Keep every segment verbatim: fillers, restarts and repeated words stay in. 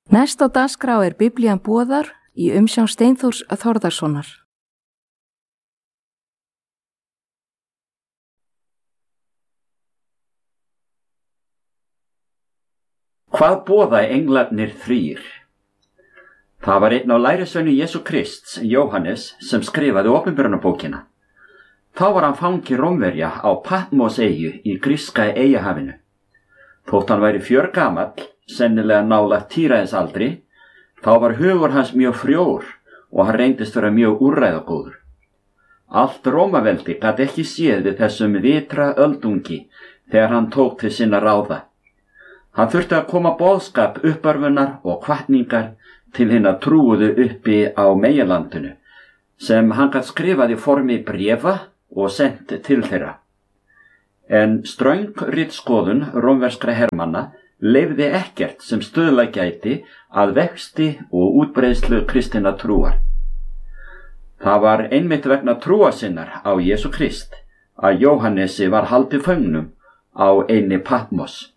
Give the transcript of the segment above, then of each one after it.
Næst á dagskrá er Biblían boðar í umsjón Steinþórs Þórðarsonar. Hvað boða englarnir þrír? Það var einn á lærisveinu Jesú Krists, Jóhannes, sem skrifaði Opinberunarbókina. Þá var hann fangi Rómverja á Patmos-eyju í gríska eyjahafinu. Þótt hann væri fjörgamall, sennilega nálægt tíræðisaldri, þá var hugur hans mjög frjór og hann reyndist vera mjög úrræðagóður. Allt Rómaveldi gat ekki séð við þessum vitra öldungi þegar hann tók til sinna ráða. Hann þurfti að koma boðskap uppörfunar og hvatningar til hinna trúuðu uppi á meginlandinu, sem hann gat skrifað í formi bréfa og sent til þeirra. En ströng ritskoðun rómverskra hermanna leyfði ekkert sem stuðla gæti að vexti og útbreiðslu kristinna trúar. Það var einmitt vegna trúa sinnar á Jesú Krist að Jóhannesi var haldið föngnum á eynni Patmos.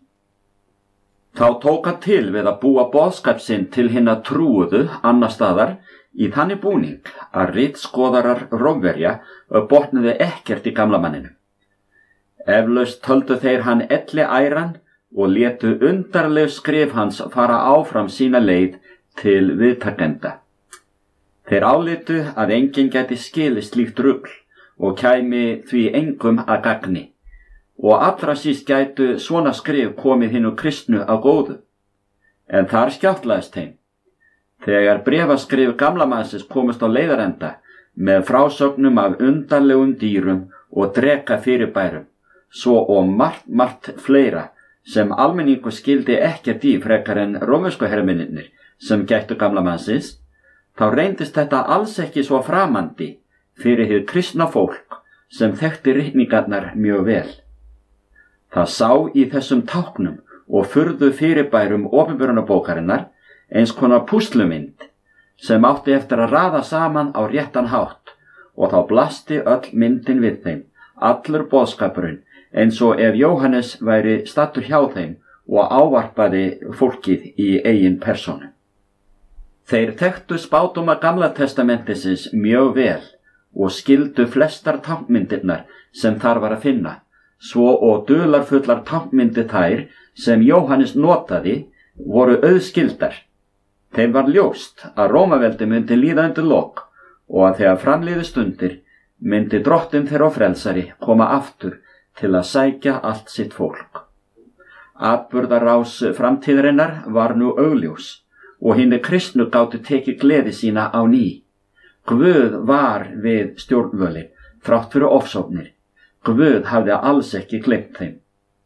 Þá tók hann til við að búa boðskap sinn til hinna trúuðu annar staðar í þannig búning að ritskoðarar Rómverja botnuðu ekkert í gamla manninu. Eflaust töldu þeir hann elli æran og létu undarleg skrif hans fara áfram sína leið til viðtakenda. Þeir álitu að enginn gæti skilið slíkt rugl og kæmi því engum að gagni, og allra síst gætu svona skrif komið hinnu kristnu á góðu. En þar skjáttlaðist þeim. Þegar bréfaskrif gamla mannsins komust á leiðarenda með frásögnum af undarlegum dýrum og dreka fyrirbærum, svo og margt, margt fleira sem almenningu skildi ekkert í frekar en rómversku hermennirnir sem gættu gamla mannsins, þá reyndist þetta alls ekki svo framandi fyrir hið kristna fólk sem þekkti ritningarnar mjög vel. Það sá í þessum táknum og furðu fyrirbærum Opinberunarbókarinnar eins konar púslumynd sem átti eftir að raða saman á réttan hátt, og þá blasti öll myndin við þeim, allur boðskapurinn, eins og ef Jóhannes væri stattur hjá þeim og ávarpaði fólkið í eigin persónu. Þeir þekktu spádóma Gamla testamentisins mjög vel og skildu flestar táknmyndirnar sem þar var að finna, svo og dularfullar táknmyndir þær sem Jóhannes notaði voru auðskildar. Þeim var ljóst að Rómaveldi myndi líða undir lok og að þegar framliðu stundir myndi drottinn þeirra og frelsari koma aftur til að sækja allt sitt fólk. Atburðarás framtíðarinnar var nú augljós og hinni kristnu gátu tekið gleði sína á ný. Guð var við stjórnvölin þrátt fyrir ofsóknir. Guð hafði alls ekki gleymt þeim.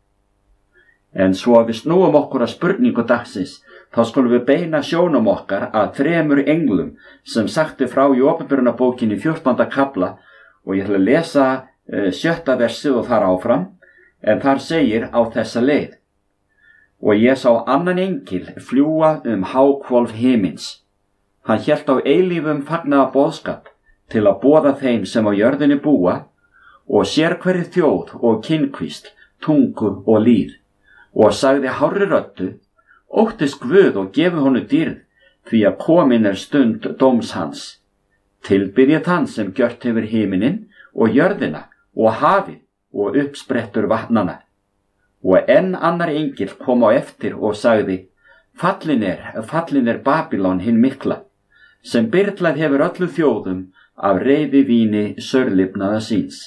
En svo að við snúum okkur að spurningu dagsins, þá skulum við beina sjónum okkar að þremur englum sem sagti frá í Opinberunarbókinni fjórtánda kafla, og ég ætla að lesa uh, sjötta versið og þar áfram, en þar segir á þessa leið: Og ég sá annan engil fljúga um háhvolf himins. Hann hélt á eilífum fagnaða boðskap til að boða þeim sem á jörðinni búa, og sér hverri þjóð og kynkvísl, tungu og lýð, og sagði hárri röddu: Óttist Guð og gefið honum dýrð, því að komin er stund dóms hans. Tilbiðið þann sem gjört hefur himinin og jörðina og hafið og uppsprettur vatnana. Og enn annar engil kom á eftir og sagði: Fallin er, fallin er Babylon hinn mikla, sem byrlað hefur öllu þjóðum af reiði víni saurlifnaða síns.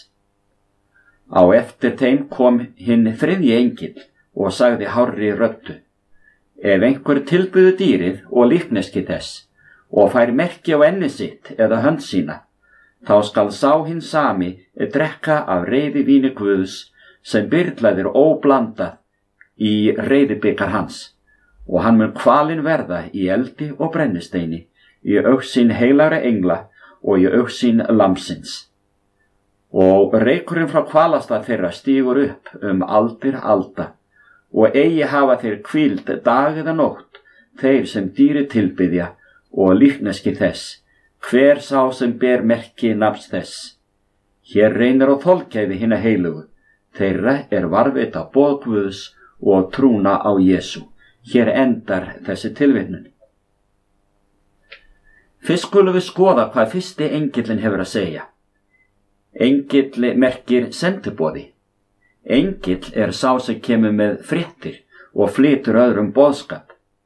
Á eftir þeim kom hinn þriðji engil og sagði hárri röddu: Ef einhver tilbyður dýrið og líkneski þess og fær merki á enni sitt eða hönd sína, þá skal sá hinn sami drekka af reiði víni Guðs sem byrlaðir óblandað í reiðibikar hans, og hann mun kvalinn verða í eldi og brennisteini, í augsýn heilagra engla og í augsýn lamsins. Og reykurinn frá kvalastað þeirra stígur upp um aldir alda, og eigi hafa þeir hvíld dag eða nótt, þeir sem dýri tilbiðja og líkneski þess, hver sá sem ber merki nafns þess. Hér reynir á þolgæði hinna heilugu, þeirra er varðveita boð Guðs og trúna á Jesú. Hér endar þessi tilvitnun. Fyrst skulum við skoða hvað fyrsti engillinn hefur að segja. Engill merkir sendiboði. Engill er sá sem kemur með fréttir og flytur öðrum boðskap.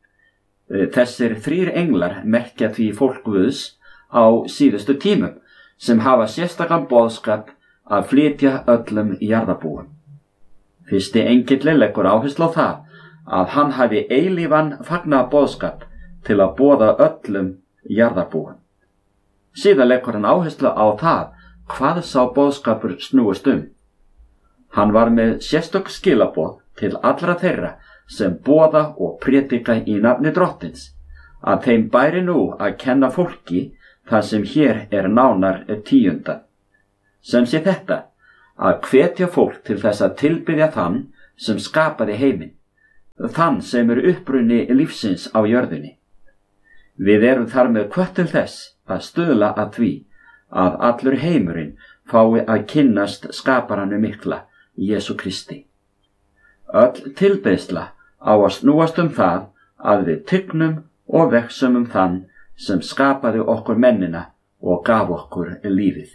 Þessir þrír englar merkja því fólk Guðs á síðustu tímum sem hafa sérstakann boðskap að flytja öllum jarðarbúum. Fyrsti engill leggur áherslu á það að hann hafi eilífan fagnaða boðskap til að boða öllum jarðarbúum. Síðan leggur hann áherslu á það hvað sá boðskapur snúist um. Hann var með sérstök skilaboð til allra þeirra sem boða og prédika í nafni Drottins, að þeim bæri nú að kenna fólki það sem hér er nánar tíunda. Sem sé þetta, að hvetja fólk til þess að tilbiðja þann sem skapaði heiminn, þann sem er uppruni lífsins á jörðinni. Við erum þar með hvött til þess að stuðla að því að allur heimurinn fái að kynnast skaparanum mikla, Jesú Kristi. Öll tilbeiðsla á að snúast um það að við tygnum og vegsum um þann sem skapaði okkur mennina og gaf okkur lífið.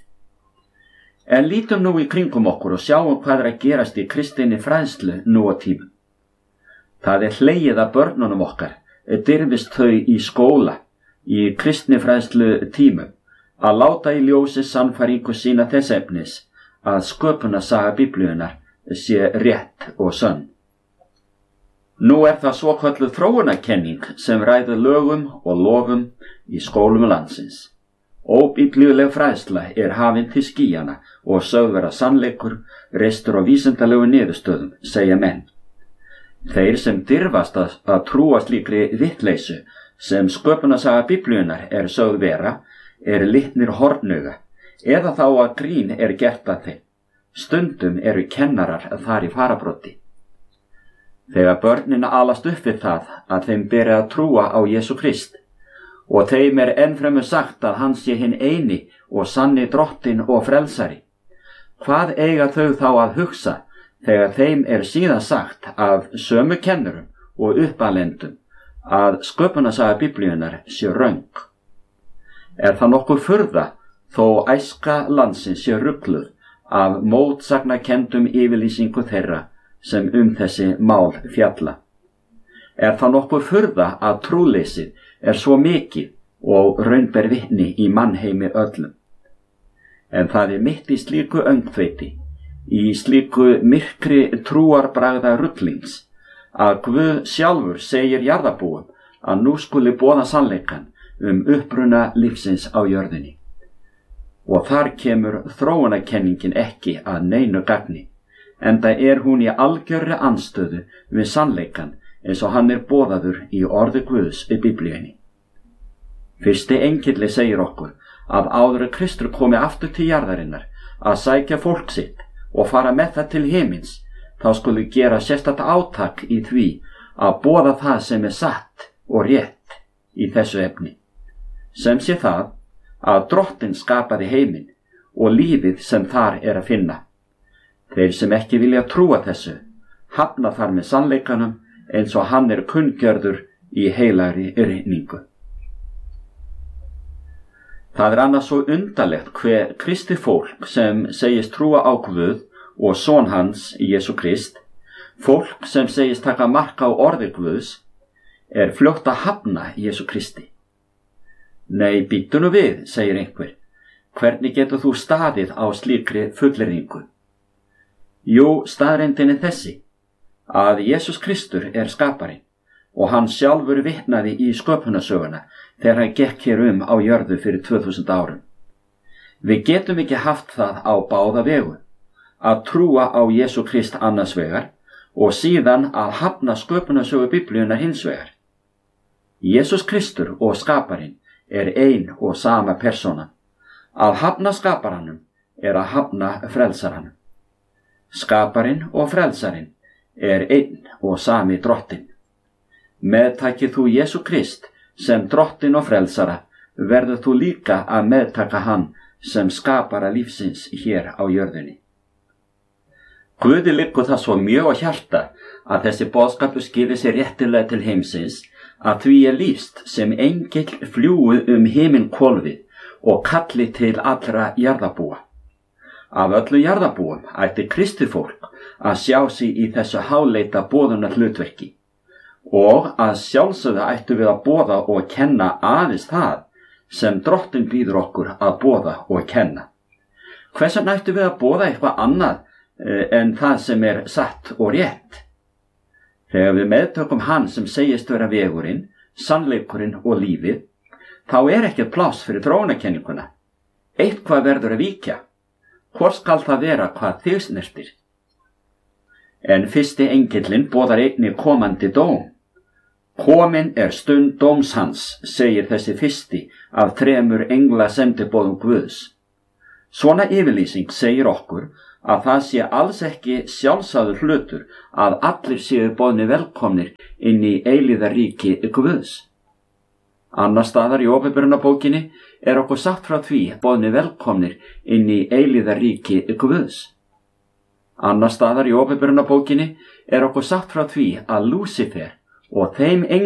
En lítum nú í kringum okkur og sjáum hvað er að gerast í kristinni fræðslu nú á tímum. Það er hlegið að börnunum okkar, dirfist þau í skóla, í kristni fræðslu tímum, að láta í ljósi sannfæringu sína þess efnis að sköpunarsaga Biblíunnar sé rétt og sönn. Nú er það svokölluð þróunarkenning sem ræður lögum og lofum í skólum landsins. Óbiblíuleg fræðsla er hafin til skýjana og sögð vera sannleikur, reistur á vísindalegu niðurstöðum, segja menn. Þeir sem dirfast að, að trúa slíkri vittleysu sem sköpunarsaga Biblíunnar er sögð vera, er litnir hornuga, eða þá að grín er gert að þeim. Stundum eru kennarar þar í farabroddi. Þegar börnin alast upp við það að þeim beri að trúa á Jesú Krist og þeim er ennfremur sagt að hann sé hinn eini og sanni Drottinn og frelsari, hvað eiga þau þá að hugsa þegar þeim er síðan sagt af sömu kennurum og uppalendum að sköpunarsaga Biblíunnar sé röng? Er það nokkuð furða þó æska landsins sé rugluð af mótsagnakendum yfirlýsingu þeirra sem um þessi mál fjalla? Er það nokkuð furða að trúleysið er svo mikið og raun ber vitni í mannheimi öllum? En það er mitt í slíku öngþveiti, í slíku myrkri trúarbragða ruglings, að Guð sjálfur segir jarðarbúum að nú skuli boða sannleikann um uppruna lífsins á jörðinni. Og þar kemur þróunarkenningin ekki að neinu gagni, enda er hún í algjörri andstöðu við sannleikann eins og hann er boðaður í orði Guðs í Biblíunni. Fyrsti engilli segir okkur að áður en Kristur komi aftur til jarðarinnar að sækja fólk sitt og fara með það til himins, þá skulu gera sérstakt átak í því að boða það sem er satt og rétt í þessu efni. Sem sé það að Drottinn skapaði heiminn og lífið sem þar er að finna. Þeir sem ekki vilja trúa þessu hafna þar með sannleikanum eins og hann er kunngjörður í heilagri ritningu. Það er annars svo undarlegt hve kristið fólk sem segist trúa á Guð og son hans Jesú Krist, fólk sem segist taka mark á orði Guðs, er fljótt að hafna Jesú Kristi. Nei, bíddu nú við, segir einhver. Hvernig getur þú staðið á slíkri fullyrðingu? Jú, staðreyndin er þessi, að Jesús Kristur er skaparinn og hann sjálfur vitnaði í sköpunarsöguna þegar hann gekk hér um á jörðu fyrir tvö þúsund árum. Við getum ekki haft það á báða vegu, að trúa á Jesú Krist annars vegar og síðan að hafna sköpunarsögu Biblíunnar hins vegar. Jesús Kristur og skaparinn er ein og sama persóna. Að hafna skaparanum er að hafna frelsaranum. Skaparinn og frelsarinn er einn og sami Drottinn. Meðtakir þú Jesú Krist sem Drottinn og frelsara, verður þú líka að meðtaka hann sem skapara lífsins hér á jörðinni. Guði liggur það svo mjög á hjarta að þessi boðskapur skili sér réttilega til heimsins, að því er lýst sem engill fljúi um himinhvolfið og kalli til allra jarðarbúa. Af öllu jarðarbúum ætti kristið fólk að sjá sig í þessu háleita boðunar hlutverki, og að sjálfsögðu ættu við að boða og kenna aðeins það sem Drottinn býður okkur að boða og kenna. Hvers vegna ættu við að boða eitthvað annað en það sem er satt og rétt? Þegar við meðtökum hann sem segist vera vegurinn, sannleikurinn og lífið, þá er ekkert pláss fyrir þróunarkenninguna. Eitthvað verður að víkja. Hvor skal það vera hvað þig snertir? En fyrsti engillinn boðar einnig komandi dóm. Komin er stund dóms hans, segir þessi fyrsti af þremur engla sendiboðum Guðs. Svona yfirlýsing segir okkur að það sé alls ekki sjálfsagður hlutur að allir séu boðnir velkomnir inn í eilíðaríki Guðs. Annars staðar í Åpenbarunarbókinni er okkur sagt frá því boðnir velkomnir inn í eilíðaríki Guðs. Annars staðar í Åpenbarunarbókinni er okkur sagt frá því að Lúsífer og þeim